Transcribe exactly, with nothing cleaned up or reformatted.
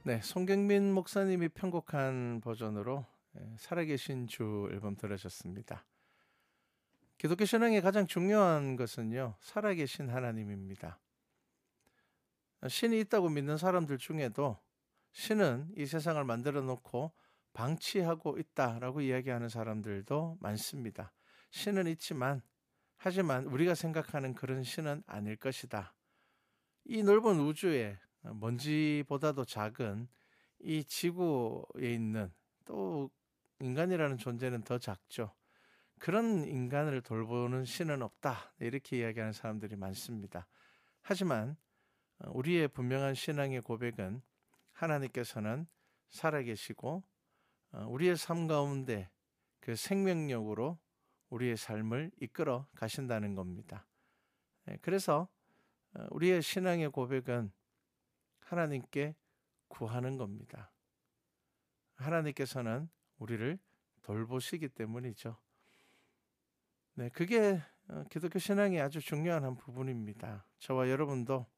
네, 송경민 목사님이 편곡한 버전으로 예, 살아계신 주 앨범 들으셨습니다. 기독교 신앙의 가장 중요한 것은요, 살아계신 하나님입니다. 신이 있다고 믿는 사람들 중에도 신은 이 세상을 만들어 놓고 방치하고 있다라고 이야기하는 사람들도 많습니다. 신은 있지만, 하지만 우리가 생각하는 그런 신은 아닐 것이다. 이 넓은 우주에 먼지보다도 작은 이 지구에 있는, 또 인간이라는 존재는 더 작죠. 그런 인간을 돌보는 신은 없다. 이렇게 이야기하는 사람들이 많습니다. 하지만 우리의 분명한 신앙의 고백은 하나님께서는 살아계시고 우리의 삶 가운데 그 생명력으로 우리의 삶을 이끌어 가신다는 겁니다. 그래서 우리의 신앙의 고백은 하나님께 구하는 겁니다. 하나님께서는 우리를 돌보시기 때문이죠. 네, 그게 기독교 신앙의 아주 중요한 한 부분입니다. 저와 여러분도